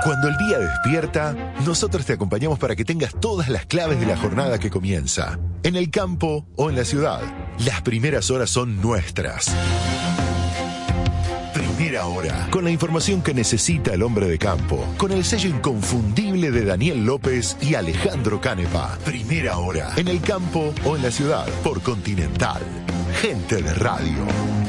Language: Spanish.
Cuando el día despierta, nosotros te acompañamos para que tengas todas las claves de la jornada que comienza. En el campo o en la ciudad, las primeras horas son nuestras. Primera Hora, con la información que necesita el hombre de campo, con el sello inconfundible de Daniel López y Alejandro Canepa. Primera Hora, en el campo o en la ciudad, por Continental. Gente de radio.